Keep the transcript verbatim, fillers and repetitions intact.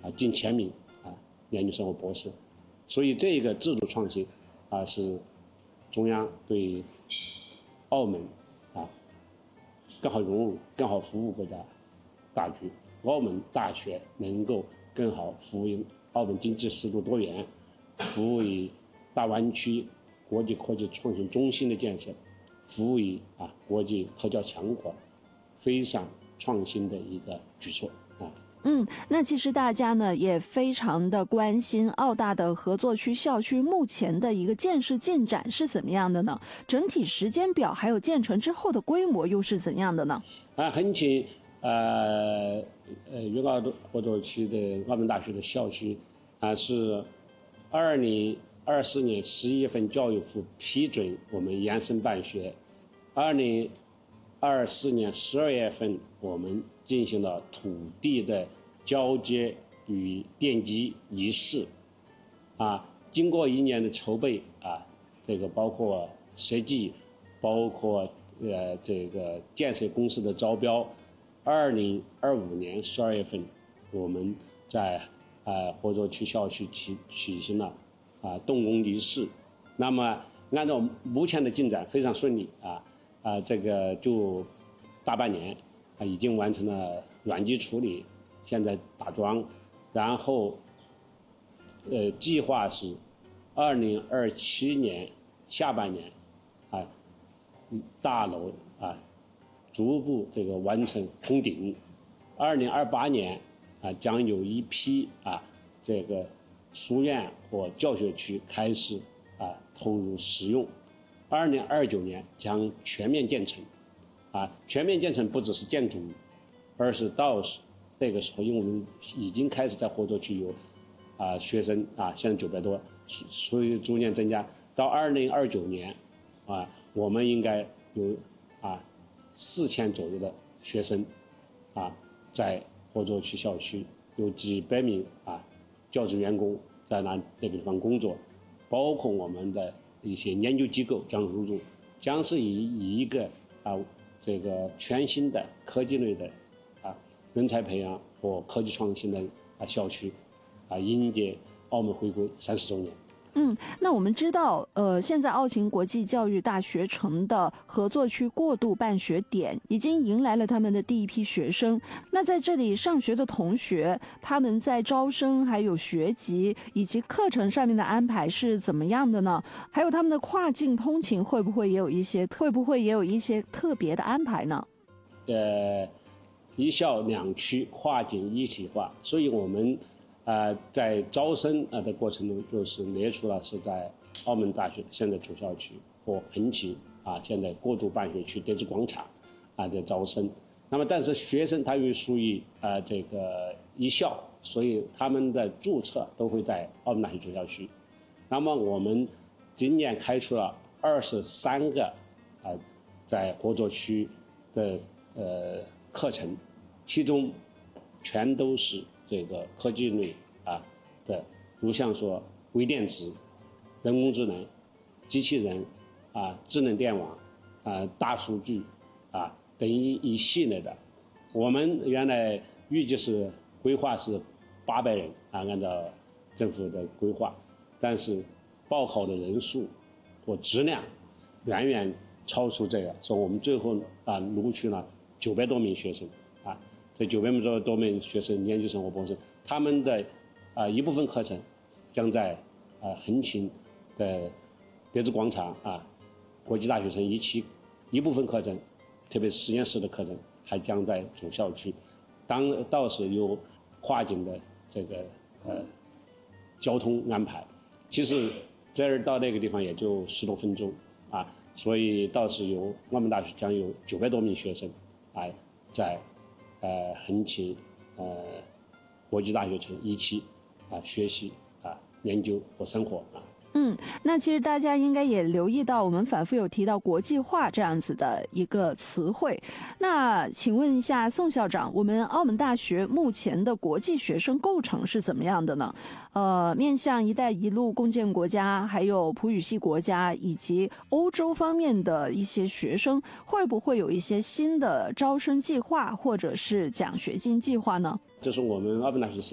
啊近千名啊研究生和博士。所以这个制度创新啊是中央对澳门啊更好融入、更好服务国家大局，澳门大学能够更好服务于澳门经济适度多元，服务于大湾区国际科技创新中心的建设，服务于啊国际科教强国，非常创新的一个举措啊。 嗯，那其实大家呢也非常的关心澳大的合作区校区目前的一个建设进展是怎么样的呢？整体时间表还有建成之后的规模又是怎样的呢？ 啊，很请呃呃粤澳合作区的澳门大学的校区啊是二零二四年十一月份教育部批准我们延伸办学，二零二四年十二月份我们进行了土地的交接与奠基仪式，啊，经过一年的筹备啊，这个包括设计，包括呃这个建设公司的招标，二零二五年十二月份，我们在呃合作区校区举举行了啊动工仪式。那么按照目前的进展非常顺利啊啊，这个就大半年啊已经完成了软基处理，现在打桩，然后呃计划是二零二七年下半年啊大楼啊逐步这个完成通顶，二零二八年啊将有一批啊这个书院或教学区开始啊投入使用，二零二九年将全面建成，啊全面建成不只是建筑，而是到时这个时候，因为我们已经开始在合作区有啊学生啊现在九百多，所以逐年增加，到二零二九年啊我们应该有啊四千左右的学生啊在合作区校区，有几百名啊教职员工在那那个地方工作，包括我们的一些研究机构将入驻，将是以以一个啊这个全新的科技类的啊人才培养和科技创新的啊校区啊迎接澳门回归三十周年。 嗯，那我们知道，呃，现在澳勤国际教育大学城的合作区过渡办学点已经迎来了他们的第一批学生。那在这里上学的同学，他们在招生、还有学籍以及课程上面的安排是怎么样的呢？还有他们的跨境通勤会不会也有一些，会不会也有一些特别的安排呢？ 呃，一校两区跨境一体化，所以我们。呃，在招生啊的过程中，就是列出了是在澳门大学现在主校区或横琴啊，现在过渡办学区德智广场啊的招生。那么，但是学生他又属于啊这个一校，所以他们的注册都会在澳门大学主校区。那么，我们今年开出了二十三个啊在合作区的呃课程，其中全都是。这个科技类啊的，如像说微电子、人工智能、机器人啊、智能电网啊、大数据啊等一一系列的，我们原来预计是规划是八百人啊，按照政府的规划，但是报考的人数或质量远远超出这个，所以我们最后啊录取了九百多名学生啊。这九百多多名学生、研究生和博士，他们的啊、呃、一部分课程将在啊、呃、横琴的德智广场啊国际大学城一期，一部分课程，特别是实验室的课程，还将在主校区。当到时有跨境的这个呃交通安排，其实这儿到那个地方也就十多分钟啊，所以到时有澳门大学将有九百多名学生啊在。呃，横琴，呃，国际大学城一期啊，学习啊，研究和生活啊。 嗯，那其实大家应该也留意到，我们反复有提到国际化这样子的一个词汇。那请问一下宋校长，我们澳门大学目前的国际学生构成是怎么样的呢？呃，面向“一带一路”共建国家，还有普语系国家以及欧洲方面的一些学生，会不会有一些新的招生计划或者是奖学金计划呢？ 这是我们澳门大学